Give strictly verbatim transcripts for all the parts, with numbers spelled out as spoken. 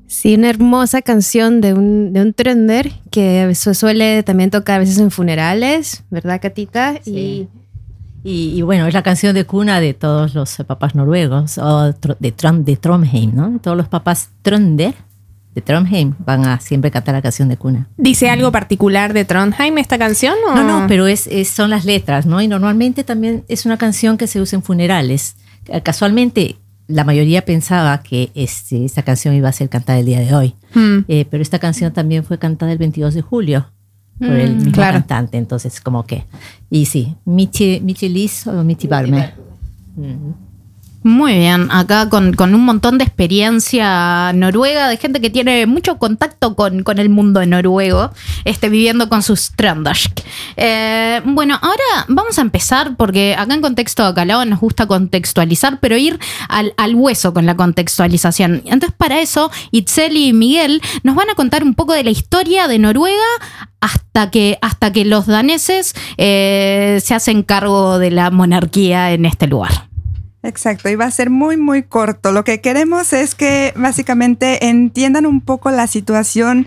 Sí, una hermosa canción de un, de un trönder que se suele también tocar a veces en funerales, ¿verdad, Catita? Sí. Y, y, y bueno, es la canción de cuna de todos los papás noruegos, o de, Trom, de Trondheim, ¿no? Todos los papás trönder de Trondheim van a siempre cantar la canción de cuna. ¿Dice algo particular de Trondheim esta canción? ¿O? No, no, pero es, es, son las letras, ¿no? Y normalmente también es una canción que se usa en funerales. Casualmente, la mayoría pensaba que este, esta canción iba a ser cantada el día de hoy. Mm. Eh, pero esta canción también fue cantada el veintidós de julio por mm, el mismo claro. cantante. Entonces, como que... Y sí, Michi, Michi Lis o Michi Barme. Mm. Muy bien, acá con, con un montón de experiencia noruega, de gente que tiene mucho contacto con, con el mundo noruego, este, viviendo con sus trøndersk. Eh, bueno, ahora vamos a empezar, porque acá en Contexto Bacalao nos gusta contextualizar, pero ir al, al hueso con la contextualización. Entonces, para eso, Itzel y Miguel nos van a contar un poco de la historia de Noruega hasta que, hasta que los daneses eh, se hacen cargo de la monarquía en este lugar. Exacto, y va a ser muy, muy corto. Lo que queremos es que básicamente entiendan un poco la situación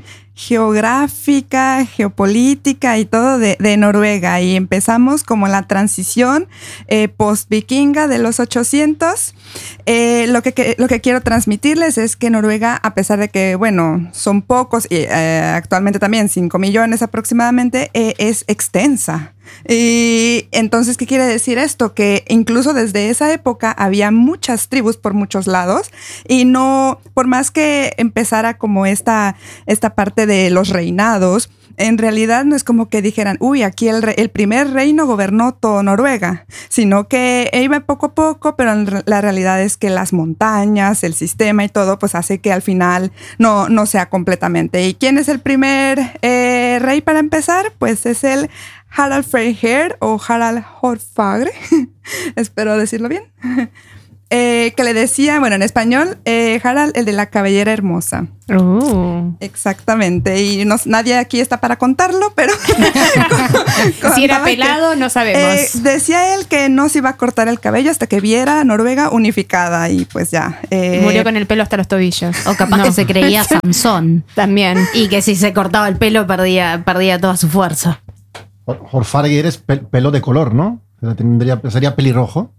geográfica, geopolítica y todo de, de Noruega. Y empezamos como la transición eh, post-vikinga de los ochocientos. Eh, lo, que, que, lo que quiero transmitirles es que Noruega, a pesar de que, bueno, son pocos, y eh, actualmente también cinco millones aproximadamente, eh, es extensa. Y entonces, ¿qué quiere decir esto? Que incluso desde esa época había muchas tribus por muchos lados y no, por más que empezara como esta, esta parte de los reinados, en realidad no es como que dijeran, uy, aquí el, re- el primer reino gobernó todo Noruega, sino que iba poco a poco, pero la realidad es que las montañas, el sistema y todo, pues hace que al final no, no sea completamente. ¿Y quién es el primer eh, rey para empezar? Pues es el Harald Freyr o Harald Hårfagre, espero decirlo bien, eh, que le decía, bueno, en español, eh, Harald, el de la cabellera hermosa. Oh. Exactamente, y no, nadie aquí está para contarlo, pero... si era pelado, que, no sabemos. Eh, decía él que no se iba a cortar el cabello hasta que viera a Noruega unificada y pues ya. Eh, Murió con el pelo hasta los tobillos. O capaz no. que se creía Sansón. También. Y que si se cortaba el pelo perdía, perdía toda su fuerza. Hårfagre es pel- pelo de color, ¿no? Tendría, sería pelirrojo.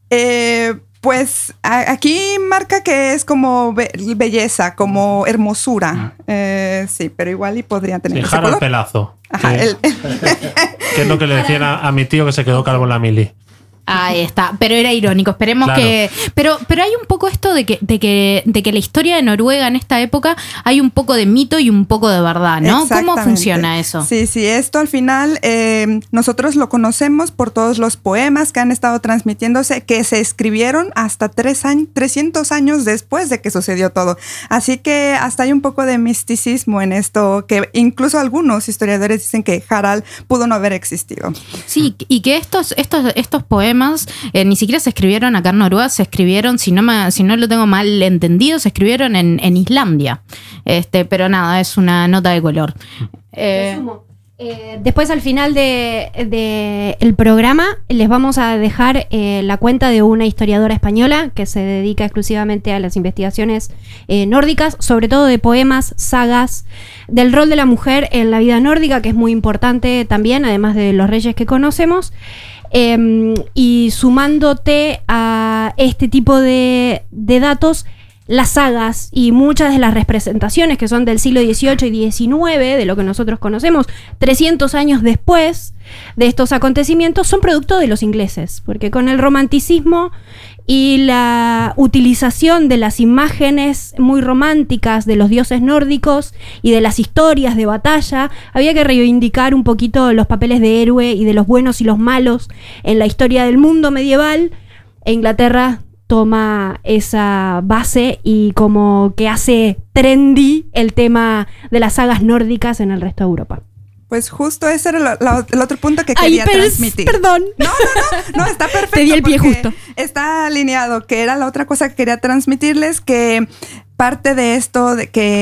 Eh, pues a- aquí marca que es como be- belleza, como hermosura. Eh, sí, pero igual y podría tener sí, ese Harald color. Pelazo. Ajá, que, el, que es lo que le decían a, a mi tío que se quedó calvo en la mili. Ahí está, pero era irónico. Esperemos claro. que. Pero, pero hay un poco esto de que, de que, de que la historia de Noruega en esta época hay un poco de mito y un poco de verdad, ¿no? ¿Cómo funciona eso? Sí, sí, esto al final eh, nosotros lo conocemos por todos los poemas que han estado transmitiéndose, que se escribieron hasta tres años, trescientos años después de que sucedió todo. Así que hasta hay un poco de misticismo en esto, que incluso algunos historiadores dicen que Harald pudo no haber existido. Sí, y que estos, estos, estos poemas Eh, ni siquiera se escribieron acá en Noruega, se escribieron, si no, me, si no lo tengo mal entendido, se escribieron en, en Islandia. Este, pero nada, es una nota de color. Eh, eh, después, al final de, de el programa, les vamos a dejar eh, la cuenta de una historiadora española que se dedica exclusivamente a las investigaciones eh, nórdicas, sobre todo de poemas, sagas, del rol de la mujer en la vida nórdica, que es muy importante también, además de los reyes que conocemos. Eh, y sumándote a este tipo de, de datos, las sagas y muchas de las representaciones que son del siglo dieciocho y diecinueve, de lo que nosotros conocemos, trescientos años después de estos acontecimientos, son producto de los ingleses, porque con el romanticismo y la utilización de las imágenes muy románticas de los dioses nórdicos y de las historias de batalla, había que reivindicar un poquito los papeles de héroe y de los buenos y los malos en la historia del mundo medieval. E Inglaterra toma esa base y como que hace trendy el tema de las sagas nórdicas en el resto de Europa. Pues justo ese era la, la, el otro punto que Ay, quería pero transmitir. Es, perdón. No, no, no, no, está perfecto. Te di el pie justo. Está alineado, que era la otra cosa que quería transmitirles, que parte de esto de que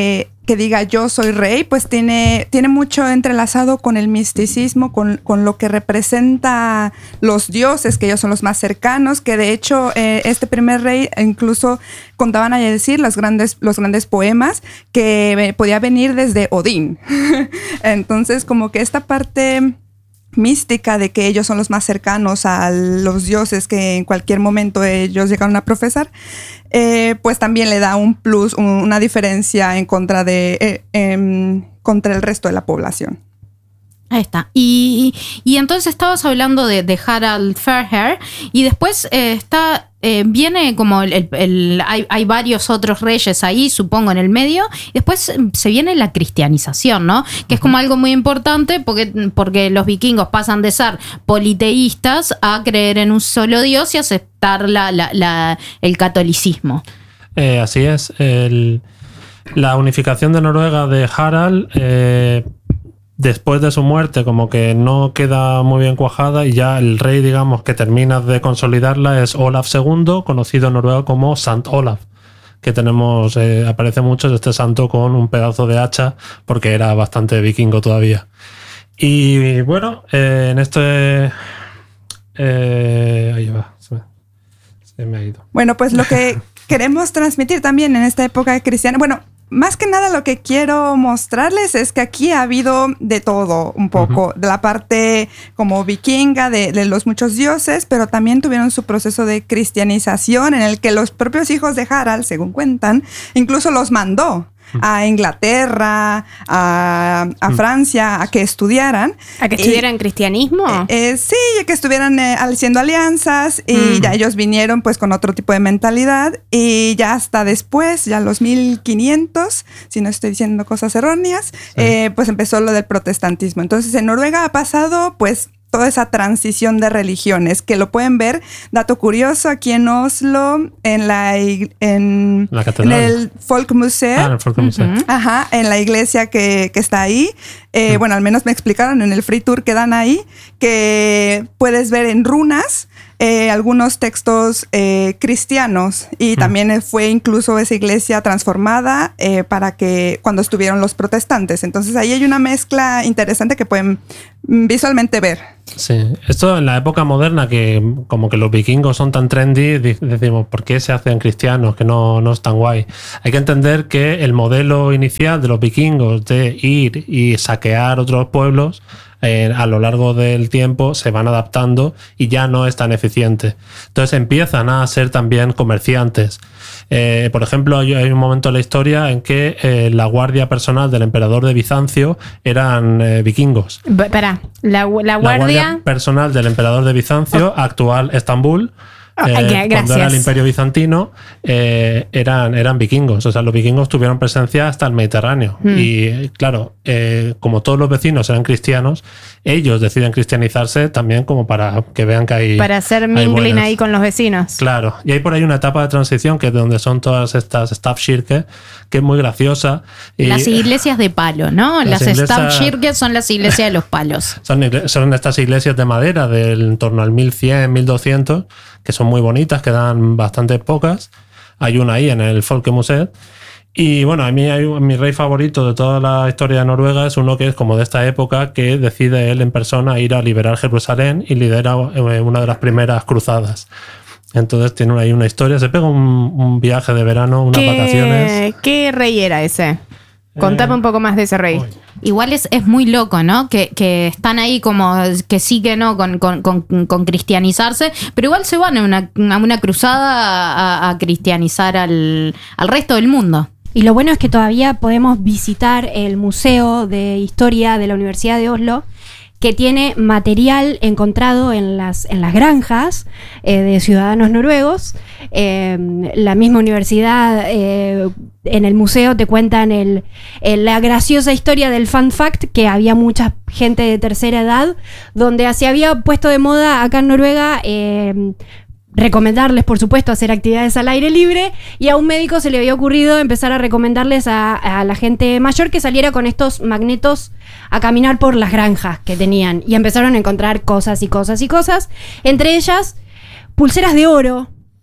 que diga yo soy rey, pues tiene, tiene mucho entrelazado con el misticismo, con, con lo que representa los dioses, que ellos son los más cercanos, que de hecho eh, este primer rey incluso contaban a decir los grandes, los grandes poemas que podía venir desde Odín. Entonces como que esta parte mística de que ellos son los más cercanos a los dioses que en cualquier momento ellos llegaron a profesar, eh, pues también le da un plus, un, una diferencia en contra de eh, eh, contra el resto de la población. Ahí está. Y, y entonces estabas hablando de, de Harald Fairhair y después eh, está eh, viene como el, el, el hay, hay varios otros reyes ahí, supongo, en el medio. Y después se viene la cristianización, ¿no? Que es como algo muy importante porque, porque los vikingos pasan de ser politeístas a creer en un solo dios y aceptar la, la, la, el catolicismo. Eh, así es. El, la unificación de Noruega de Harald... Eh, después de su muerte como que no queda muy bien cuajada y ya el rey, digamos, que termina de consolidarla es Olaf segundo, conocido en Noruega como Sant Olaf, que tenemos, eh, aparece mucho este santo con un pedazo de hacha porque era bastante vikingo todavía. Y bueno, eh, en este... Eh, ahí va, se me, se me ha ido. Bueno, pues lo que queremos transmitir también en esta época cristiana, bueno, más que nada lo que quiero mostrarles es que aquí ha habido de todo un poco, uh-huh. de la parte como vikinga, de, de los muchos dioses, pero también tuvieron su proceso de cristianización en el que los propios hijos de Harald, según cuentan, incluso los mandó a Inglaterra, a, a Francia, a que estudiaran. ¿A que estudiaran y, cristianismo? Eh, eh, sí, a que estuvieran eh, haciendo alianzas y mm. ya ellos vinieron pues con otro tipo de mentalidad y ya hasta después, ya los mil quinientos, si no estoy diciendo cosas erróneas, sí. eh, pues empezó lo del protestantismo. Entonces en Noruega ha pasado pues toda esa transición de religiones, que lo pueden ver, dato curioso, aquí en Oslo, en la en, la en el Folkemuseet. Ah, el Folkemuseet. Uh-huh. Ajá, en la iglesia que, que está ahí. Eh, uh-huh. Bueno, al menos me explicaron en el free tour que dan ahí, que puedes ver en runas eh, algunos textos eh, cristianos y uh-huh. también fue incluso esa iglesia transformada eh, para que cuando estuvieron los protestantes. Entonces ahí hay una mezcla interesante que pueden visualmente ver. Sí, esto en la época moderna que como que los vikingos son tan trendy, decimos, ¿por qué se hacen cristianos? Que no, no es tan guay. Hay que entender que el modelo inicial de los vikingos de ir y saquear otros pueblos eh, a lo largo del tiempo se van adaptando y ya no es tan eficiente. Entonces empiezan a ser también comerciantes. Eh, por ejemplo, hay un momento en la historia en que eh, la guardia personal del emperador de Bizancio eran eh, vikingos. Espera, la, la, guardia... la guardia personal del emperador de Bizancio, oh. actual Estambul, eh, okay, cuando era el imperio bizantino, eh, eran, eran vikingos. O sea, los vikingos tuvieron presencia hasta el Mediterráneo. Mm. Y claro, eh, como todos los vecinos eran cristianos, ellos deciden cristianizarse también como para que vean que hay... Para hacer mingling ahí con los vecinos. Claro. Y hay por ahí una etapa de transición que es donde son todas estas Stavkirke, que es muy graciosa. Y las iglesias de palo, ¿no? Las, las Stavkirke son las iglesias de los palos. Son, son estas iglesias de madera del en torno al mil cien, mil doscientos, que son muy bonitas, quedan bastante pocas. Hay una ahí en el Folkemuseet. Y bueno, a mí hay un, mi rey favorito de toda la historia de Noruega es uno que es como de esta época, que decide él en persona ir a liberar Jerusalén y lidera una de las primeras cruzadas. Entonces tiene ahí una historia, se pega un, un viaje de verano, unas ¿Qué, vacaciones. ¿Qué rey era ese? Contame eh, un poco más de ese rey. Uy. Igual es, es muy loco, ¿no? Que, que están ahí como que sí que no con, con, con, con cristianizarse, pero igual se van a una, a una cruzada a, a cristianizar al, al resto del mundo. Y lo bueno es que todavía podemos visitar el Museo de Historia de la Universidad de Oslo, que tiene material encontrado en las, en las granjas eh, de ciudadanos noruegos. Eh, la misma universidad, eh, en el museo te cuentan el, el, la graciosa historia del fun fact, que había mucha gente de tercera edad, donde se había puesto de moda acá en Noruega eh, recomendarles, por supuesto, hacer actividades al aire libre, y a un médico se le había ocurrido empezar a recomendarles a, a la gente mayor que saliera con estos magnetos a caminar por las granjas que tenían, y empezaron a encontrar cosas y cosas y cosas, entre ellas pulseras de oro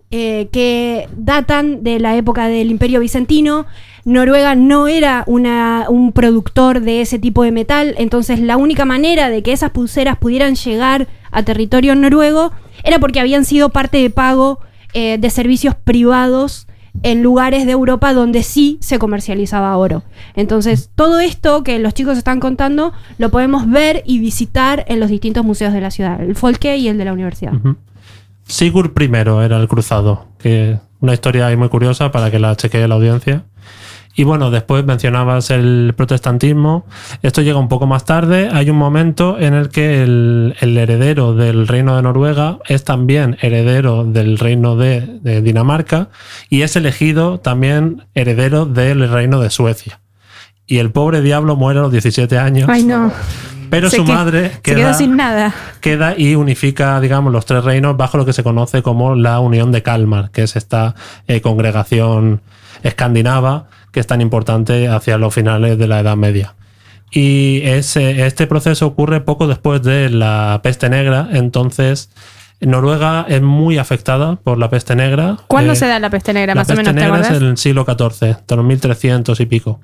eh, que datan de la época del Imperio Bizantino. Noruega no era una, un productor de ese tipo de metal, entonces la única manera de que esas pulseras pudieran llegar a territorio noruego era porque habían sido parte de pago eh, de servicios privados en lugares de Europa donde sí se comercializaba oro. Entonces, todo esto que los chicos están contando lo podemos ver y visitar en los distintos museos de la ciudad, el Folke y el de la universidad. Uh-huh. Sigurd primero era el cruzado, que una historia ahí muy curiosa para que la chequee la audiencia. Y bueno, después mencionabas el protestantismo. Esto llega un poco más tarde. Hay un momento en el que el, el heredero del reino de Noruega es también heredero del reino de, de Dinamarca y es elegido también heredero del reino de Suecia. Y el pobre diablo muere a los diecisiete años. Ay, no. Pero Se su que- madre Se queda, quedó sin nada. queda y unifica, digamos, los tres reinos bajo lo que se conoce como la Unión de Kalmar, que es esta eh, congregación escandinava que es tan importante hacia los finales de la Edad Media. Y ese, este proceso ocurre poco después de la peste negra, entonces Noruega es muy afectada por la peste negra. ¿Cuándo Eh, se da la peste negra, La más o peste menos, te negra es acordás? en el siglo catorce, de los mil trescientos y pico.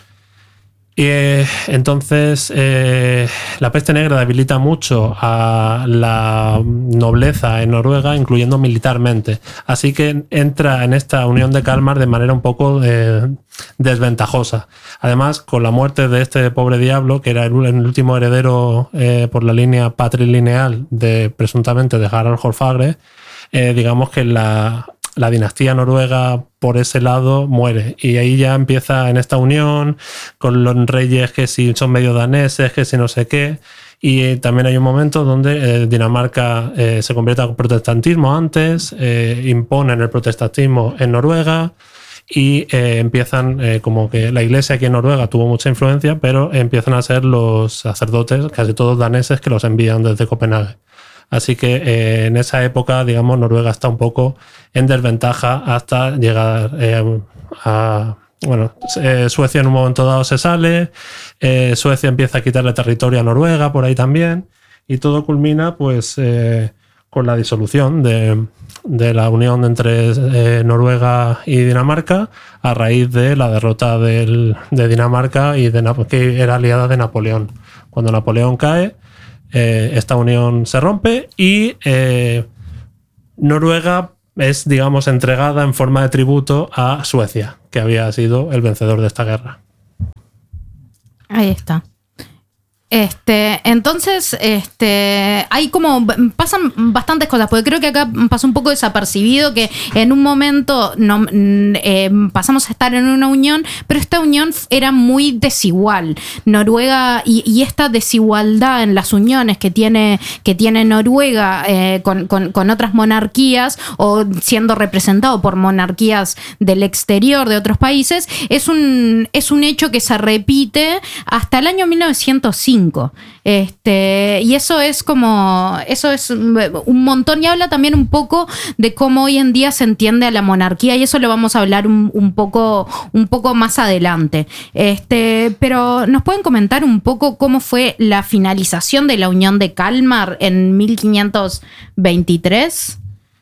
Y eh, entonces eh, la peste negra debilita mucho a la nobleza en Noruega, incluyendo militarmente. Así que entra en esta unión de Kalmar de manera un poco eh, desventajosa. Además, con la muerte de este pobre diablo, que era el, el último heredero eh, por la línea patrilineal de presuntamente de Harald Hårfagre, eh, digamos que la la dinastía noruega por ese lado muere. Y ahí ya empieza en esta unión con los reyes que si son medio daneses, que si no sé qué. Y también hay un momento donde eh, Dinamarca eh, se convierte al protestantismo antes, eh, imponen el protestantismo en Noruega y eh, empiezan eh, como que la iglesia aquí en Noruega tuvo mucha influencia, pero empiezan a ser los sacerdotes, casi todos daneses, que los envían desde Copenhague. Así que eh, en esa época, digamos, Noruega está un poco en desventaja hasta llegar eh, a... Bueno, eh, Suecia en un momento dado se sale, eh, Suecia empieza a quitarle territorio a Noruega por ahí también, y todo culmina pues eh, con la disolución de, de la unión entre eh, Noruega y Dinamarca a raíz de la derrota del, de Dinamarca y de Nap- que era aliada de Napoleón. Cuando Napoleón cae, eh, esta unión se rompe y eh, Noruega es, digamos, entregada en forma de tributo a Suecia, que había sido el vencedor de esta guerra. Ahí está. Este, entonces, este, hay como, pasan bastantes cosas, porque creo que acá pasó un poco desapercibido que en un momento no, eh, pasamos a estar en una unión, pero esta unión era muy desigual. Noruega y, y esta desigualdad en las uniones que tiene, que tiene Noruega eh, con, con, con otras monarquías o siendo representado por monarquías del exterior de otros países, es un, es un hecho que se repite hasta el año mil novecientos cinco. Este, y eso es como, eso es un montón, y habla también un poco de cómo hoy en día se entiende a la monarquía, y eso lo vamos a hablar un, un poco, un poco más adelante. Este, pero ¿nos pueden comentar un poco cómo fue la finalización de la Unión de Kalmar en mil quinientos veintitrés?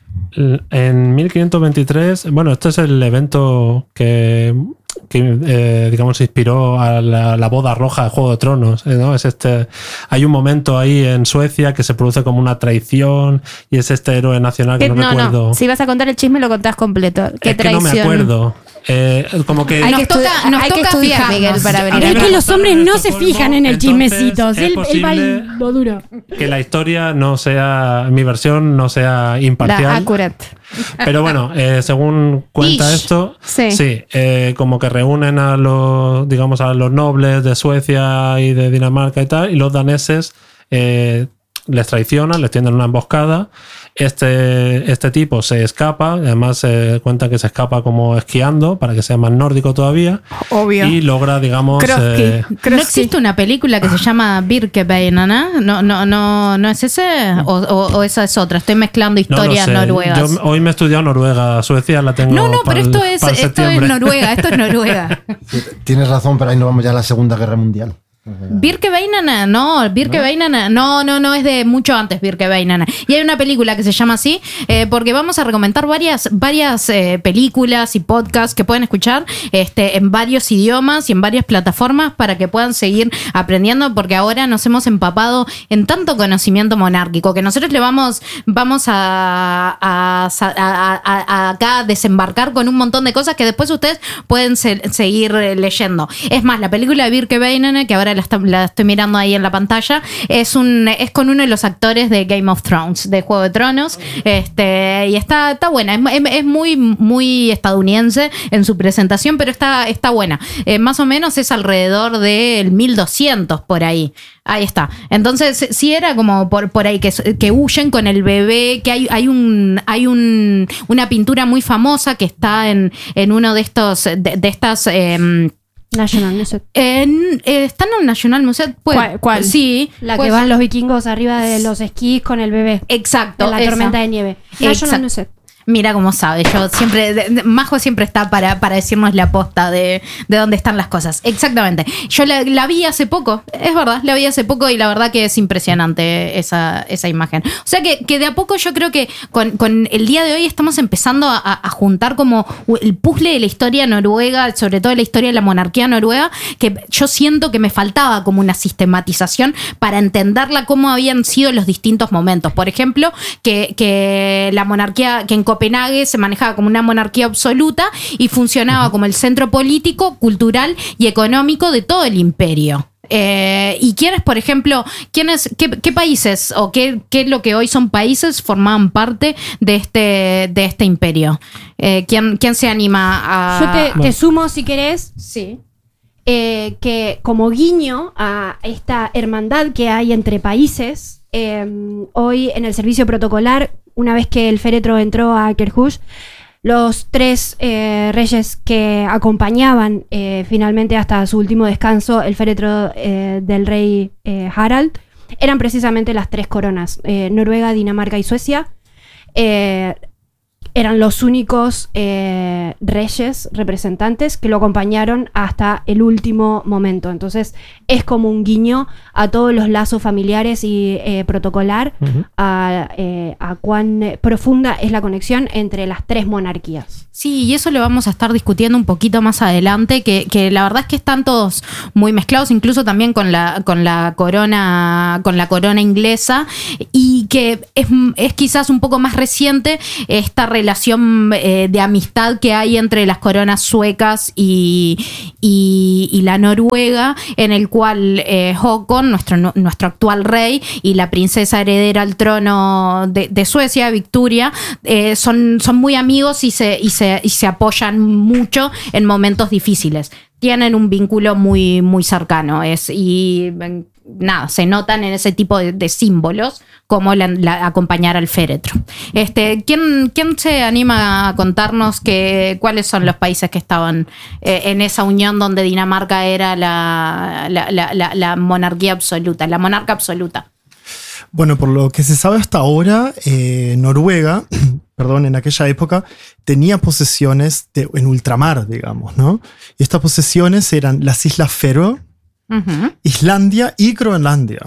En mil quinientos veintitrés, bueno, este es el evento que, que eh, digamos, inspiró a la, la boda roja de Juego de Tronos, ¿no? Es este, hay un momento ahí en Suecia que se produce como una traición y es este héroe nacional que Que- no, no, recuerdo. no. Si vas a contar el chisme, lo contás completo. Qué es que traición. no me acuerdo. Eh, como que Hay Nos que, toca- estu- nos hay que toca estudiar, fijarnos. Miguel, para A venir mí Es me acá. que los contaron hombres en no se Estocolmo, fijan en el entonces chismecitos. es Él, él va posible al- lo duro. que la historia no sea, mi versión no sea La imparcial. accurate. Pero bueno, eh, según cuenta Ish. esto, Sí. sí, eh, como que reúnen a los, digamos, a los nobles de Suecia y de Dinamarca y tal, y los daneses eh, les traicionan, les tienden una emboscada. Este, este tipo se escapa, además se cuenta que se escapa como esquiando para que sea más nórdico todavía, Obvio. y logra, digamos, Crossky. eh, ¿No Crossky. existe una película que se llama Birkebeiner? ¿No, no, no, no es ese? ¿O, o, o esa es otra? Estoy mezclando no lo historias sé. noruegas. Yo hoy me he estudiado Noruega, Suecia la tengo. No, no, para pero el- esto es, para el esto es septiembre. Noruega, esto es Noruega. Sí, tienes razón, pero ahí nos vamos ya a la Segunda Guerra Mundial. Birkebeinen, no, Birkebeinen, no, no, no, es de mucho antes Birkebeinen. Y hay una película que se llama así, eh, porque vamos a recomendar varias, varias eh, películas y podcasts que pueden escuchar este, en varios idiomas y en varias plataformas para que puedan seguir aprendiendo, porque ahora nos hemos empapado en tanto conocimiento monárquico que nosotros le vamos, vamos a, a, a, a, a acá desembarcar con un montón de cosas que después ustedes pueden se, seguir leyendo. Es más, la película de Birkebeinen, que ahora La, está, la estoy mirando ahí en la pantalla, es un es con uno de los actores de Game of Thrones, de Juego de Tronos, este y está, está buena, es, es muy muy estadounidense en su presentación, pero está, está buena. Eh, más o menos es alrededor del mil doscientos por ahí. Ahí está. Entonces, sí era como por, por ahí que, que huyen con el bebé, que hay, hay un hay un una pintura muy famosa que está en, en uno de estos de, de estas eh, National Museum. En, eh, ¿Está en el National Museum? Pues, ¿Cuál? cuál? Sí. La pues, que van los vikingos arriba de los esquís con el bebé. Exacto. En la esa. tormenta de nieve. Exacto. National Museum. Mira cómo sabe, yo siempre, de, de, Majo siempre está para, para decirnos la posta de, de dónde están las cosas. Exactamente. Yo la, la vi hace poco, es verdad, la vi hace poco y la verdad que es impresionante esa, esa imagen. O sea que, que de a poco yo creo que con, con el día de hoy estamos empezando a, a juntar como el puzzle de la historia noruega, sobre todo la historia de la monarquía noruega, que yo siento que me faltaba como una sistematización para entenderla, cómo habían sido los distintos momentos. Por ejemplo, que, que la monarquía, que en Copenhague se manejaba como una monarquía absoluta y funcionaba como el centro político, cultural y económico de todo el imperio. Eh, ¿Y quiénes, por ejemplo, quiénes, qué, qué países o qué, qué es lo que hoy son países formaban parte de este, de este imperio? Eh, ¿quién, ¿Quién se anima a...? Yo te, te sumo, si querés, Sí. eh, que como guiño a esta hermandad que hay entre países, eh, hoy en el servicio protocolar, una vez que el féretro entró a Akershus, los tres eh, reyes que acompañaban eh, finalmente hasta su último descanso el féretro eh, del rey eh, Harald, eran precisamente las tres coronas, eh, Noruega, Dinamarca y Suecia. Eh, eran los únicos eh, reyes representantes que lo acompañaron hasta el último momento. Entonces es como un guiño a todos los lazos familiares y eh, protocolar, uh-huh. a, eh, a cuán profunda es la conexión entre las tres monarquías. Sí, y eso lo vamos a estar discutiendo un poquito más adelante, que, que la verdad es que están todos muy mezclados, incluso también con la, con la corona, con la corona inglesa, y que es, es quizás un poco más reciente esta relación eh, de amistad que hay entre las coronas suecas y, y, y la noruega, en el cual eh, Håkon, nuestro, nuestro actual rey, y la princesa heredera al trono de, de Suecia, Victoria, eh, son, son muy amigos y se, y se y se apoyan mucho en momentos difíciles. Tienen un vínculo muy, muy cercano. Es, y nada, se notan en ese tipo de, de símbolos como la, la, acompañar al féretro. Este, ¿quién, ¿Quién se anima a contarnos que, cuáles son los países que estaban eh, en esa unión donde Dinamarca era la, la, la, la, la monarquía absoluta, la monarca absoluta? Bueno, por lo que se sabe hasta ahora, eh, Noruega, perdón, en aquella época, tenía posesiones de, en ultramar, digamos, ¿no? Y estas posesiones eran las Islas Faroe, uh-huh. Islandia y Groenlandia.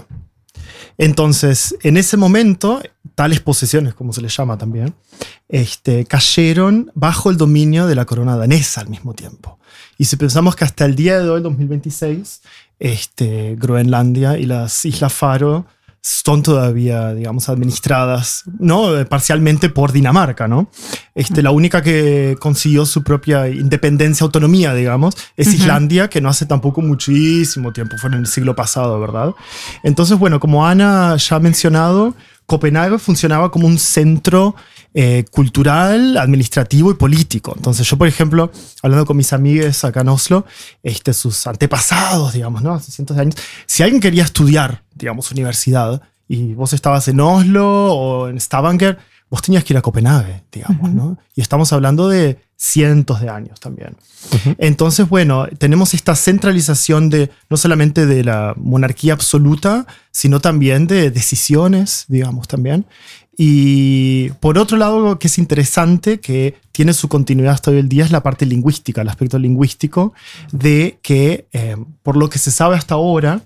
Entonces, en ese momento, tales posesiones, como se les llama también, este, cayeron bajo el dominio de la corona danesa al mismo tiempo. Y si pensamos que hasta el día de hoy, dos mil veintiséis, este, Groenlandia y las Islas Faroe son todavía, digamos, administradas, ¿no? Parcialmente por Dinamarca, ¿no? Este, la única que consiguió su propia independencia, autonomía, digamos, es uh-huh. Islandia, que no hace tampoco muchísimo tiempo, fue en el siglo pasado, ¿verdad? Entonces, bueno, como Ana ya ha mencionado, Copenhague funcionaba como un centro eh, cultural, administrativo y político. Entonces yo, por ejemplo, hablando con mis amigues acá en Oslo, este, sus antepasados, digamos, ¿no? Hace cientos de años, si alguien quería estudiar, digamos, universidad, y vos estabas en Oslo o en Stavanger, vos tenías que ir a Copenhague, digamos, uh-huh. ¿no? Y estamos hablando de cientos de años también. Uh-huh. Entonces, bueno, tenemos esta centralización de no solamente de la monarquía absoluta, sino también de decisiones, digamos, también. Y por otro lado, algo que es interesante, que tiene su continuidad hasta hoy en día, es la parte lingüística, el aspecto lingüístico de que, eh, por lo que se sabe hasta ahora,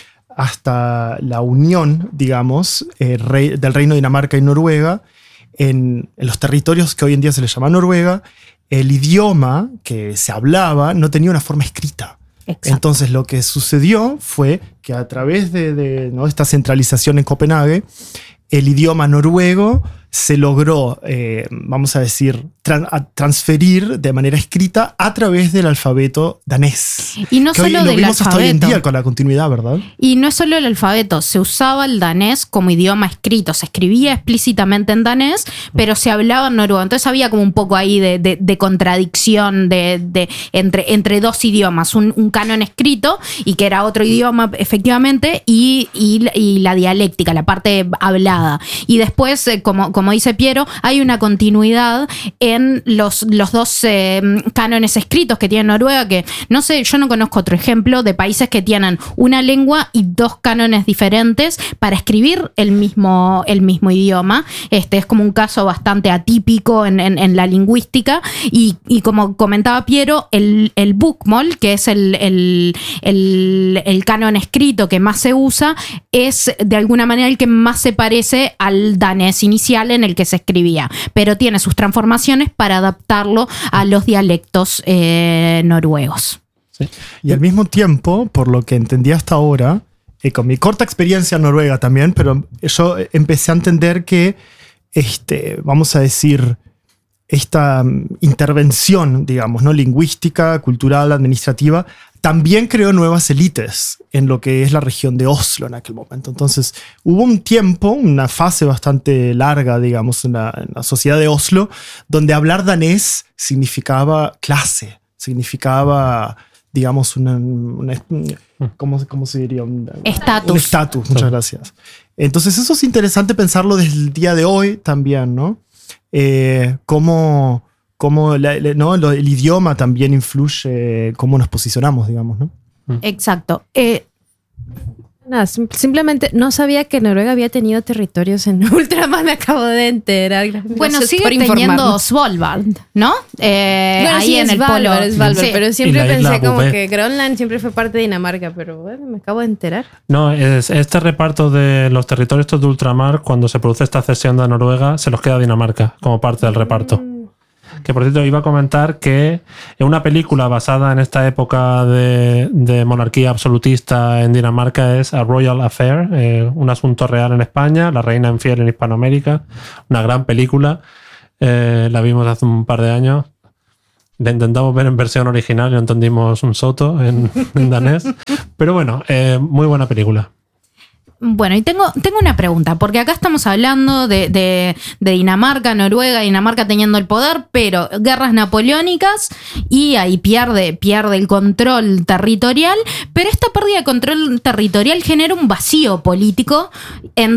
hasta la unión, digamos, eh, rey, del Reino de Dinamarca y Noruega, en, en los territorios que hoy en día se les llama Noruega, el idioma que se hablaba no tenía una forma escrita. Exacto. Entonces lo que sucedió fue que a través de, de ¿no? esta centralización en Copenhague, el idioma noruego se logró, eh, vamos a decir, tran- a transferir de manera escrita a través del alfabeto danés. Y no que solo hoy, lo del vimos alfabeto. hasta hoy en día con la continuidad, ¿verdad? Y no es solo el alfabeto, se usaba el danés como idioma escrito, se escribía explícitamente en danés, pero se hablaba en noruego. Entonces había como un poco ahí de, de, de contradicción de, de, entre, entre dos idiomas, un, un canon escrito y que era otro idioma efectivamente, y, y, y la dialéctica, la parte hablada. Y después, eh, como, como dice Piero, hay una continuidad en los, los dos eh, cánones escritos que tiene Noruega, que no sé, yo no conozco otro ejemplo de países que tienen una lengua y dos cánones diferentes para escribir el mismo, el mismo idioma. Este es como un caso bastante atípico en, en, en la lingüística. Y, y como comentaba Piero, el, el bokmål, que es el, el, el, el canon escrito que más se usa, es de alguna manera el que más se parece al danés inicial en el que se escribía, pero tiene sus transformaciones para adaptarlo a los dialectos eh, noruegos. Sí. Y al mismo tiempo, por lo que entendí hasta ahora, eh, con mi corta experiencia en Noruega también, pero yo empecé a entender que, este, vamos a decir, esta um, intervención, digamos, ¿no? lingüística, cultural, administrativa, también creó nuevas élites en lo que es la región de Oslo en aquel momento. Entonces, hubo un tiempo, una fase bastante larga, digamos, en la, en la sociedad de Oslo, donde hablar danés significaba clase, significaba, digamos, una, una, ¿cómo, cómo se diría? Estatus. Un estatus, muchas gracias. Entonces, eso es interesante pensarlo desde el día de hoy también, ¿no? Eh, cómo... cómo la, la, ¿no? el idioma también influye cómo nos posicionamos, digamos, ¿no? Exacto. Eh, Nada, sim- simplemente no sabía que Noruega había tenido territorios en Ultramar, me acabo de enterar. bueno, Gracias sigue por teniendo informarnos. Svalbard, ¿no? Eh, Bueno, ahí sí, en es el Svalbard, polo. es Svalbard, Sí. pero siempre Y la isla pensé como Bouvet. que Groenland siempre fue parte de Dinamarca, pero bueno, me acabo de enterar. No, es, este reparto de los territorios estos de ultramar, cuando se produce esta cesión de Noruega, se los queda Dinamarca como parte del reparto. Que por cierto iba a comentar que en una película basada en esta época de, de monarquía absolutista en Dinamarca es A Royal Affair, eh, un asunto real en España, La reina infiel en Hispanoamérica, una gran película, eh, la vimos hace un par de años, la intentamos ver en versión original y no entendimos un soto en, en danés, pero bueno, eh, muy buena película. Bueno, y tengo, tengo una pregunta, porque acá estamos hablando de, de, de Dinamarca, Noruega, Dinamarca teniendo el poder, pero guerras napoleónicas y ahí pierde, pierde el control territorial, pero esta pérdida de control territorial genera un vacío político en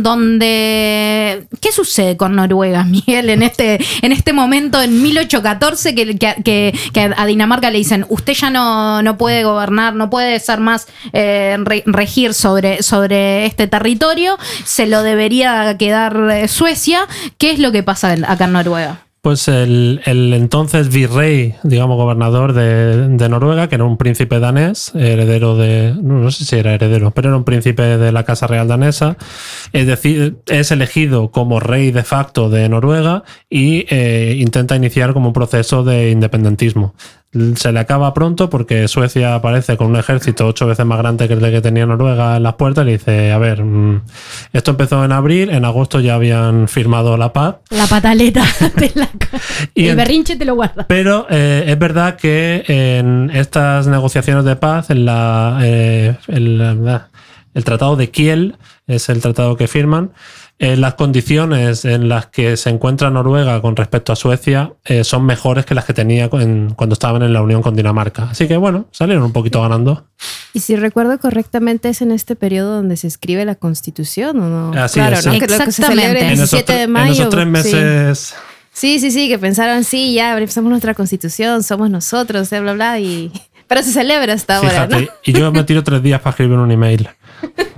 donde... ¿Qué sucede con Noruega, Miguel, en este, en este momento, en mil ochocientos catorce, que, que, que, que a Dinamarca le dicen, usted ya no, no puede gobernar, no puede ser más, eh, re, regir sobre, sobre este territorio, se lo debería quedar eh, Suecia? ¿Qué es lo que pasa acá en Noruega? Pues el, el entonces virrey, digamos, gobernador de, de Noruega, que era un príncipe danés, heredero de... No, no sé si era heredero, pero era un príncipe de la Casa Real danesa. Es decir, es elegido como rey de facto de Noruega y eh, intenta iniciar como un proceso de independentismo. Se le acaba pronto porque Suecia aparece con un ejército ocho veces más grande que el que tenía Noruega en las puertas y le dice, a ver, esto empezó en abril, en agosto ya habían firmado la paz. La pataleta de la... Y el en- berrinche te lo guarda. Pero eh, es verdad que en estas negociaciones de paz, en la, eh, el, la- el Tratado de Kiel, es el tratado que firman, eh, las condiciones en las que se encuentra Noruega con respecto a Suecia eh, son mejores que las que tenía en- cuando estaban en la unión con Dinamarca. Así que bueno, salieron un poquito ganando. Y si recuerdo correctamente, es en este periodo donde se escribe la Constitución, ¿o no? Así claro, es, ¿no? sí. Que lo que se Exactamente. celebra el En esos, diecisiete de tre- mayo. en esos tres sí. meses... Sí, sí, sí, que pensaron, sí, ya empezamos nuestra Constitución, somos nosotros, bla, bla, bla, y... Pero se celebra hasta ahora, Fíjate, ¿no? y yo me tiro tres días para escribir un email.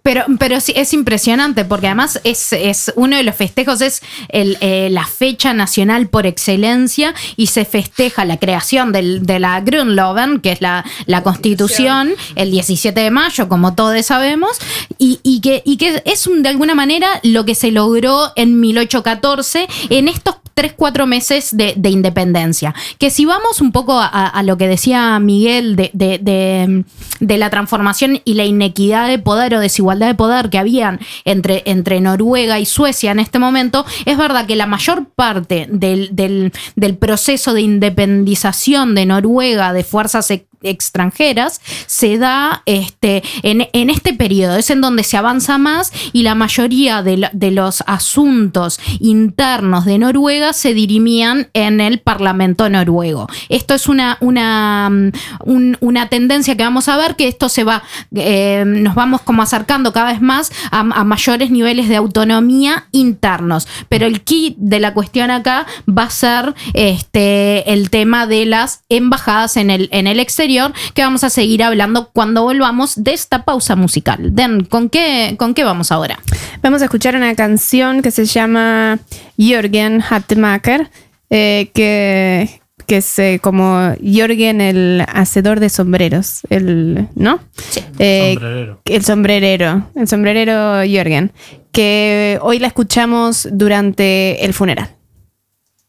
Pero, pero sí, es impresionante porque además es, es uno de los festejos, es el, eh, la fecha nacional por excelencia y se festeja la creación del, de la Grundloven, que es la, la Constitución, el diecisiete de mayo, como todos sabemos, y, y, que, y que es un, de alguna manera lo que se logró en mil ochocientos catorce en estos tres, cuatro meses de, de independencia. Que si vamos un poco a, a lo que decía Miguel de, de, de, de la transformación y la inequidad de poder o desigualdad de poder que habían entre, entre Noruega y Suecia en este momento, es verdad que la mayor parte del, del, del proceso de independización de Noruega de fuerzas ex, extranjeras se da este, en, en este periodo, es en donde se avanza más y la mayoría de, de los asuntos internos de Noruega se dirimían en el Parlamento noruego. Esto es una, una, un, una tendencia que vamos a ver, que esto se va, eh, nos vamos como acercando cada vez más a, a mayores niveles de autonomía internos. Pero el key de la cuestión acá va a ser este, el tema de las embajadas en el, en el exterior, que vamos a seguir hablando cuando volvamos de esta pausa musical. Den, ¿con qué, con qué vamos ahora? Vamos a escuchar una canción que se llama Jørgen Hattemaker, eh, que, que es eh, como Jørgen el hacedor de sombreros, el, ¿no? Sí. Eh, Sombrerero. El sombrerero, el sombrerero Jørgen, que hoy la escuchamos durante el funeral.